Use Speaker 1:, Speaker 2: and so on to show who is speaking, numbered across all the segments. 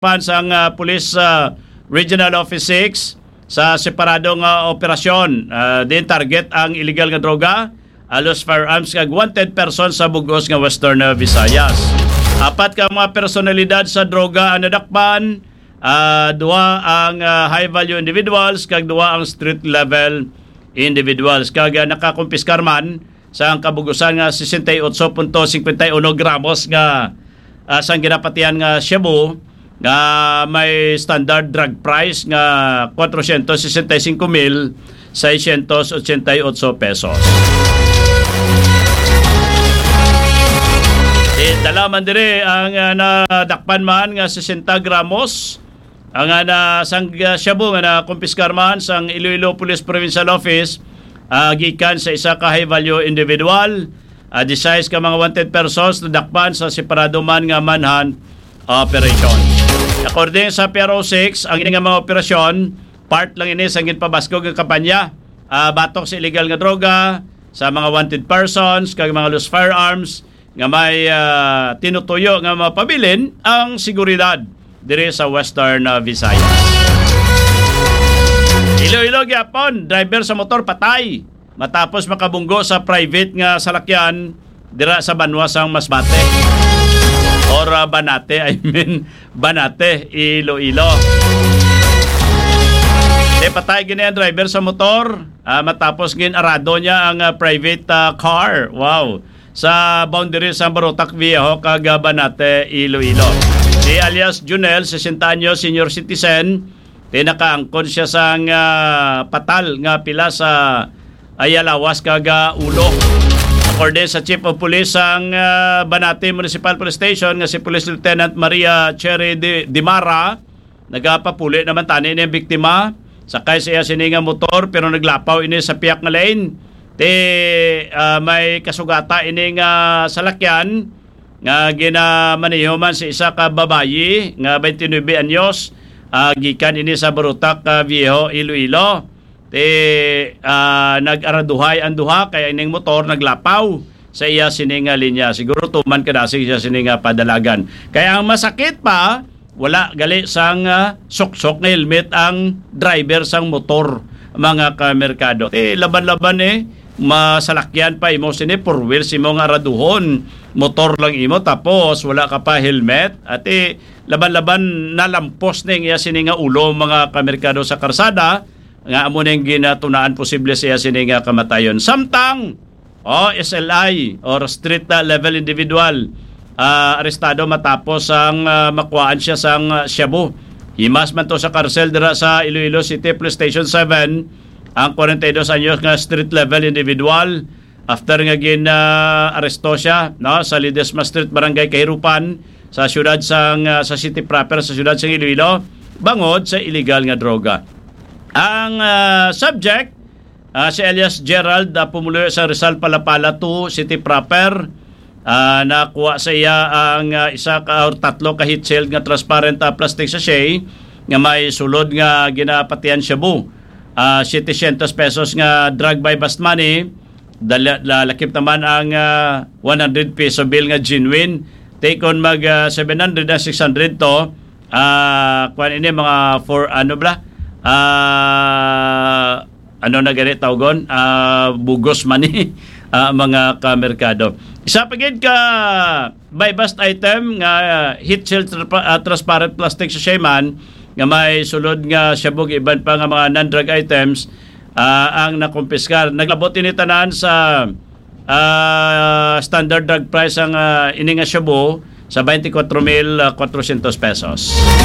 Speaker 1: sang Police Regional Office 6 sa separadong operasyon. Din target ang illegal nga droga, alos firearms kag wanted person sa bugos nga Western Visayas. Apat ka mga personalidad sa droga ang nadakpan, duha ang high value individuals kag duha ang street level individuals. Kag nakakumpiskar man sa ang kabugusan nga 68.51 gramos nga sang ginapatian nga shabu nga may standard drug price nga 465,688 pesos. Dalaman dire ang nadakpan man nga 60 gramos ang sang shabu nga nakumpiskar man sang Iloilo Police Provincial Office gikan sa isa ka high value individual. 16 ka mga wanted persons nadakpan sa separado man nga manhunt operation. According sa PRO 6, ang ining mga operasyon, part lang ini sa ginpabaskog nga kampanya, batok sa illegal nga droga, sa mga wanted persons, kag mga loose firearms, nga may tinutuyo nga mapabilin ang seguridad dire sa Western Visayas. Iloilo gyapon, driver sa motor patay matapos makabunggo sa private nga salakyan dira sa Banwasang Masbate. Or Banate, Banate, Iloilo. Patay gini ang driver sa motor matapos ginarado niya ang private car. Wow. Sa boundary sa Barotac Viejo, kag Banate, Iloilo. Si alias Junel, 60 anyos, senior citizen, tinakaangkon siya sa patal nga pila sa Ayalawas kag ulo. According sa Chief of Police ang Banate Municipal Police Station nga si Police Lieutenant Maria Cherry Dimara, nagapapuli naman tani ni biktima sakay siya sininga motor pero naglapaw ini sa piyak nga lane. May kasugata ini nga salakyan nga ginamaniho man si isa ka babayi nga 29 anyos, gikan ini sa Barotac Viejo, Iloilo. Nag-araduhay ang duha kaya ining motor naglapaw sa iya sininga linya. Siguro tuman kadasig siya sininga padalagan. Kaya ang masakit pa, wala gali sang sok-sok na helmet ang driver sang motor, mga kamerkado. Laban-laban masalakyan pa imo sini four wheels imo nga araduhon, motor lang imo tapos wala ka pa helmet at laban-laban nalampos ning iya sininga ulo, mga kamerkado, sa karsada nga amo ning ginatunaan posible siya sininga kamatayon. Samtang SLI or street level individual arestado matapos ang makuhaan siya sang shabu. Himas man to sa karsel dira sa Iloilo City Police Station 7 ang 42 anyos nga street level individual after nga aresto siya sa Ledesma Street, Barangay Kahirupan sa siyudad sa city proper sa siyudad sang Iloilo bangod sa illegal nga droga. Ang subject, si alias Gerald, pumuloy sa Rizal Palapala 2, City Proper. Nakuha sa iya ang isa ka or tatlo ka heat shield nga transparent plastic sachet nga may sulod nga ginapatian shabu. 700 pesos nga drug by bust money. Lalakip naman ang 100 peso bill nga genuine. Take on mag 700 na 600 to. Kuan ini mga for ano na ganit tawgon, bugos money, mga kamerkado. Isa pagid ka buy bust item nga heat shield transparent plastic sachet man nga may sulod nga siyabog iban pa nga mga non-drug items ang nakumpiskar. Naglabot ini tanan sa standard drug price ang ini nga shabu sa 24,400 pesos.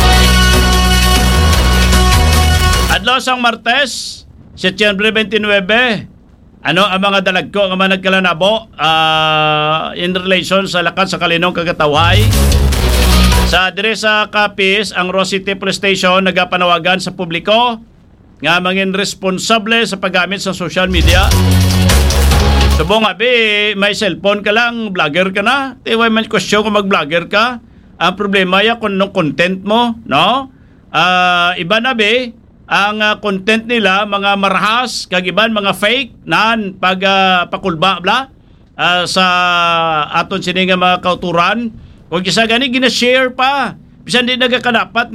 Speaker 1: Adlaw sang Martes, Setyembre 29, ano ang mga dalagko nga managkalanabo in relation sa lakas sa kalinong kagatawhay? Sa dire sa Capiz, ang Rose City Police Station nagapanawagan sa publiko nga mangin responsable sa paggamit sa social media. Subong may cellphone ka lang, vlogger ka na. Tiway man question kung mag-vlogger ka. Ang problema ya kung nung content mo, no? Iba na ang content nila mga marahas, kagiban mga fake nan pakulba sa aton sini nga mga kauturan. Kung isa gani gina-share pa Bisan di nagakadapat